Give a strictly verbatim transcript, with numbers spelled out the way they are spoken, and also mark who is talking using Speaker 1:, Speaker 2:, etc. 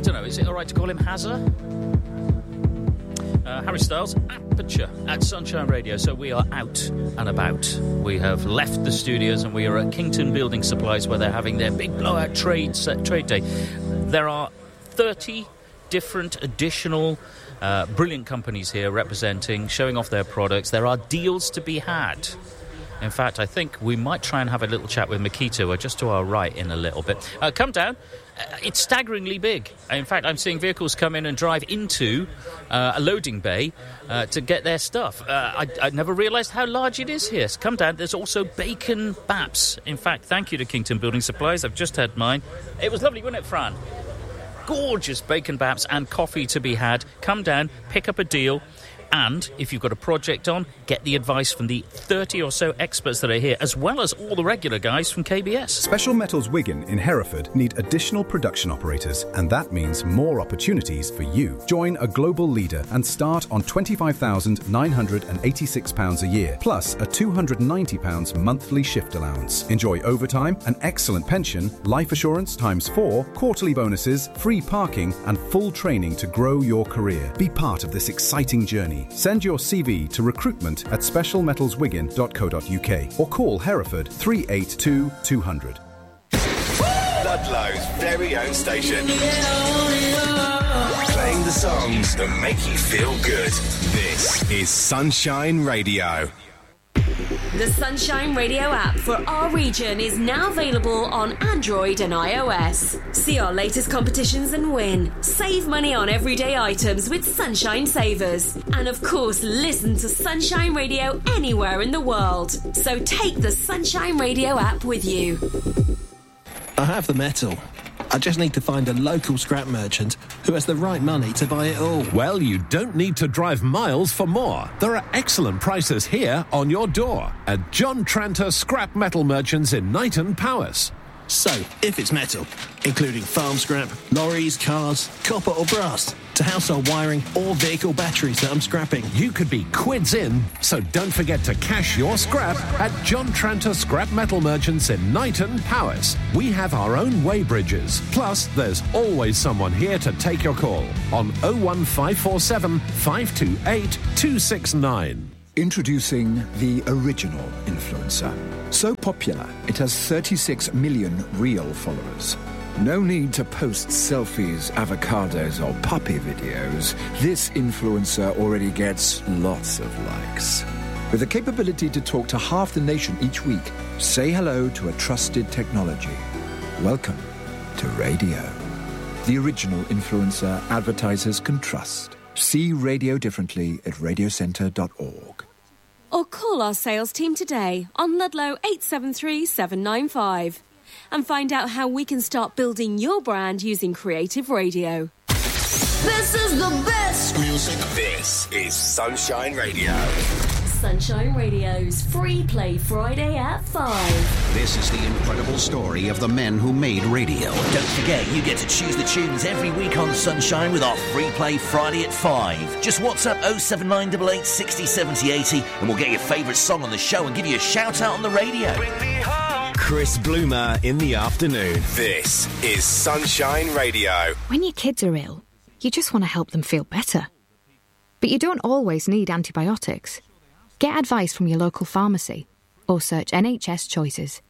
Speaker 1: don't know, is it all right to call him Hazza? Uh, Harry Styles, Aperture at Sunshine Radio. So we are out and about. We have left the studios and we are at Kington Building Supplies, where they're having their big blowout trade, set, trade day. There are thirty different additional uh, brilliant companies here representing, showing off their products. There are deals to be had. In fact, I think we might try and have a little chat with Makito, or just to our right in a little bit. Uh, come down. Uh, it's staggeringly big. In fact, I'm seeing vehicles come in and drive into uh, a loading bay uh, to get their stuff. Uh, I, I never realised how large it is here. So come down. There's also bacon baps. In fact, thank you to Kington Building Supplies. I've just had mine. It was lovely, wasn't it, Fran? Gorgeous bacon baps and coffee to be had. Come down, pick up a deal. And if you've got a project on, get the advice from the thirty or so experts that are here, as well as all the regular guys from K B S.
Speaker 2: Special Metals Wigan in Hereford need additional production operators, and that means more opportunities for you. Join a global leader and start on twenty-five thousand nine hundred eighty-six pounds a year, plus a two hundred ninety pounds monthly shift allowance. Enjoy overtime, an excellent pension, life assurance times four, quarterly bonuses, free parking, and full training to grow your career. Be part of this exciting journey. Send your C V to recruitment at special metals wigan dot co dot uk or call Hereford three eight two two hundred.
Speaker 3: Ludlow's very own station. Playing the songs that make you feel good. This is Sunshine Radio.
Speaker 4: The Sunshine Radio app for our region is now available on Android and iOS. See our latest competitions and win. Save money on everyday items with Sunshine Savers. And of course, listen to Sunshine Radio anywhere in the world. So take the Sunshine Radio app with you.
Speaker 5: I have the metal. I just need to find a local scrap merchant who has the right money to buy it all.
Speaker 6: Well, you don't need to drive miles for more. There are excellent prices here on your door at John Tranter Scrap Metal Merchants in Knighton, Powys.
Speaker 5: So, if it's metal, including farm scrap, lorries, cars, copper or brass, to household wiring or vehicle batteries that I'm scrapping,
Speaker 6: you could be quids in, so don't forget to cash your scrap at John Tranter Scrap Metal Merchants in Knighton, Powys. We have our own weighbridges, plus there's always someone here to take your call on oh one five four seven, five two eight, two six nine.
Speaker 7: Introducing the original influencer. So popular, it has thirty-six million real followers. No need to post selfies, avocados, or puppy videos. This influencer already gets lots of likes. With the capability to talk to half the nation each week, say hello to a trusted technology. Welcome to radio. The original influencer advertisers can trust. See radio differently at radio centre dot org.
Speaker 4: Or call our sales team today on Ludlow eight seven three, seven nine five and find out how we can start building your brand using creative radio.
Speaker 3: This is the best music. This is Sunshine Radio.
Speaker 4: Sunshine Radio's Free Play Friday at five.
Speaker 8: This is the incredible story of the men who made radio.
Speaker 9: Don't forget, you get to choose the tunes every week on Sunshine with our Free Play Friday at five. Just WhatsApp oh seven nine eight eight, six oh, seven oh, eight oh and we'll get your favourite song on the show and give you a shout out on the radio.
Speaker 3: Bring me home.
Speaker 10: Chris Bloomer in the afternoon.
Speaker 3: This is Sunshine Radio.
Speaker 11: When your kids are ill, you just want to help them feel better. But you don't always need antibiotics. Get advice from your local pharmacy or search N H S Choices.